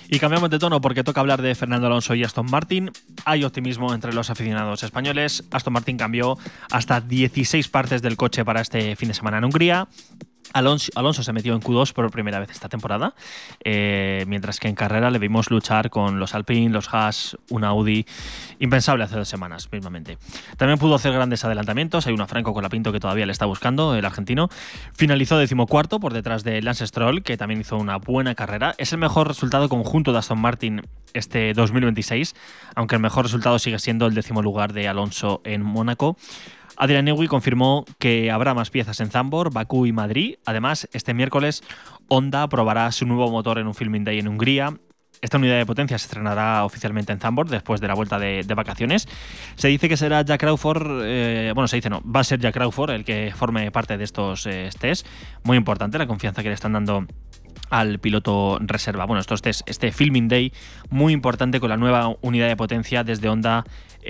Y cambiamos de tono porque toca hablar de Fernando Alonso y Aston Martin. Hay optimismo entre los aficionados españoles. Aston Martin cambió hasta 16 partes del coche para este fin de semana en Hungría. Alonso se metió en Q2 por primera vez esta temporada, mientras que en carrera le vimos luchar con los Alpine, los Haas, un Audi, impensable hace 2 semanas mismamente. También pudo hacer grandes adelantamientos. Hay una Franco Colapinto que todavía le está buscando, el argentino. Finalizó 14º por detrás de Lance Stroll, que también hizo una buena carrera. Es el mejor resultado conjunto de Aston Martin este 2026, aunque el mejor resultado sigue siendo el 10º lugar de Alonso en Mónaco. Adrian Newey confirmó que habrá más piezas en Zandvoort, Bakú y Madrid. Además, este miércoles Honda probará su nuevo motor en un Filming Day en Hungría. Esta unidad de potencia se estrenará oficialmente en Zandvoort después de la vuelta de vacaciones. Se dice que será Jack Crawford, va a ser Jack Crawford el que forme parte de estos tests. Muy importante la confianza que le están dando al piloto reserva. Bueno, estos tests, este Filming Day, muy importante con la nueva unidad de potencia desde Honda.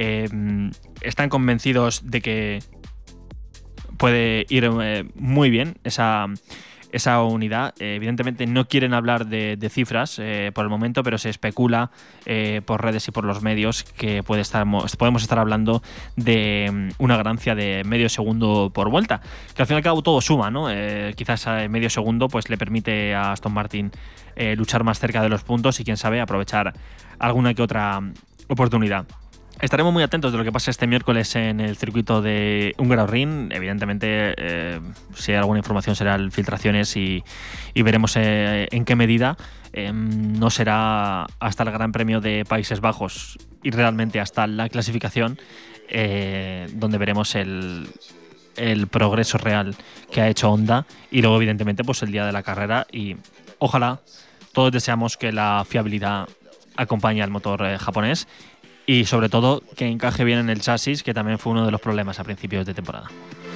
Están convencidos de que puede ir muy bien esa unidad. Evidentemente no quieren hablar de cifras por el momento, pero se especula por redes y por los medios que podemos estar hablando de una ganancia de medio segundo por vuelta, que al fin y al cabo todo suma, ¿no? Quizás medio segundo pues le permite a Aston Martin luchar más cerca de los puntos y quién sabe aprovechar alguna que otra oportunidad. Estaremos muy atentos de lo que pasa este miércoles en el circuito de Hungaroring. Evidentemente, si hay alguna información serán filtraciones y veremos en qué medida. No será hasta el Gran Premio de Países Bajos y realmente hasta la clasificación donde veremos el progreso real que ha hecho Honda y luego evidentemente pues el día de la carrera, y ojalá todos deseamos que la fiabilidad acompañe al motor japonés. Y sobre todo que encaje bien en el chasis, que también fue uno de los problemas a principios de temporada.